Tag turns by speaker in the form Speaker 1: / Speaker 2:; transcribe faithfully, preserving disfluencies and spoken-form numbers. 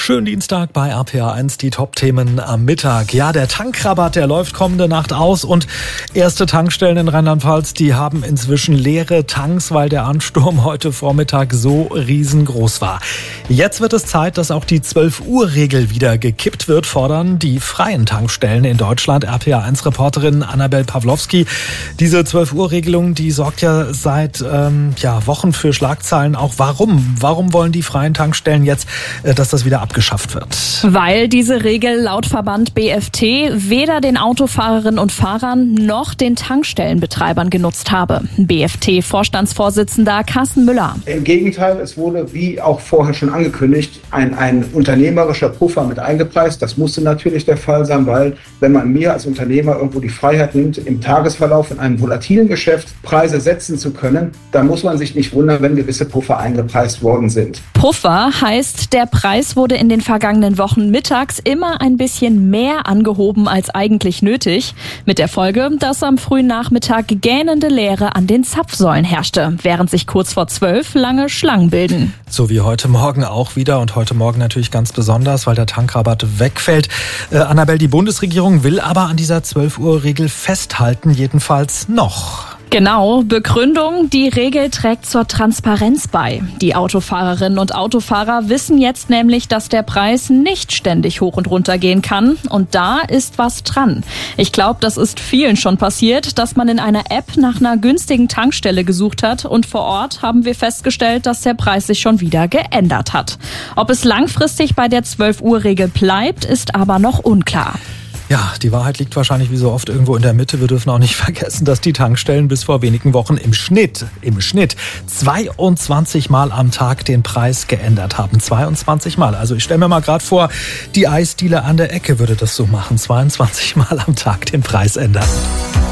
Speaker 1: Schönen Dienstag bei R P R eins, die Top-Themen am Mittag. Ja, der Tankrabatt, der läuft kommende Nacht aus und erste Tankstellen in Rheinland-Pfalz, die haben inzwischen leere Tanks, weil der Ansturm heute Vormittag so riesengroß war. Jetzt wird es Zeit, dass auch die zwölf Uhr Regel wieder gekippt wird, fordern die freien Tankstellen in Deutschland. R P R eins Reporterin Annabel Pawlowski. Diese zwölf Uhr Regelung, die sorgt ja seit ähm, ja, Wochen für Schlagzeilen. Auch warum? Warum wollen die freien Tankstellen jetzt, äh, dass das wieder abgeschafft wird?
Speaker 2: Weil diese Regel laut Verband B F T weder den Autofahrerinnen und Fahrern noch den Tankstellenbetreibern genutzt habe. B F T-Vorstandsvorsitzender Carsten Müller.
Speaker 3: Im Gegenteil, es wurde, wie auch vorher schon angekündigt, ein, ein unternehmerischer Puffer mit eingepreist. Das musste natürlich der Fall sein, weil wenn man mir als Unternehmer irgendwo die Freiheit nimmt, im Tagesverlauf in einem volatilen Geschäft Preise setzen zu können, dann muss man sich nicht wundern, wenn gewisse Puffer eingepreist worden sind.
Speaker 2: Puffer heißt, der Preis wurde in den vergangenen Wochen mittags immer ein bisschen mehr angehoben als eigentlich nötig. Mit der Folge, dass am frühen Nachmittag gähnende Leere an den Zapfsäulen herrschte, während sich kurz vor zwölf lange Schlangen bilden.
Speaker 1: So wie heute Morgen auch wieder und heute Morgen natürlich ganz besonders, weil der Tankrabatt wegfällt. Äh, Annabel, die Bundesregierung will aber an dieser zwölf Uhr Regel festhalten, jedenfalls noch.
Speaker 2: Genau, Begründung, die Regel trägt zur Transparenz bei. Die Autofahrerinnen und Autofahrer wissen jetzt nämlich, dass der Preis nicht ständig hoch und runter gehen kann. Und da ist was dran. Ich glaube, das ist vielen schon passiert, dass man in einer App nach einer günstigen Tankstelle gesucht hat. Und vor Ort haben wir festgestellt, dass der Preis sich schon wieder geändert hat. Ob es langfristig bei der zwölf Uhr Regel bleibt, ist aber noch unklar.
Speaker 1: Ja, die Wahrheit liegt wahrscheinlich wie so oft irgendwo in der Mitte. Wir dürfen auch nicht vergessen, dass die Tankstellen bis vor wenigen Wochen im Schnitt, im Schnitt zweiundzwanzig Mal am Tag den Preis geändert haben. zweiundzwanzig Mal. Also ich stelle mir mal gerade vor, die Eisdiele an der Ecke würde das so machen. zweiundzwanzig Mal am Tag den Preis ändern.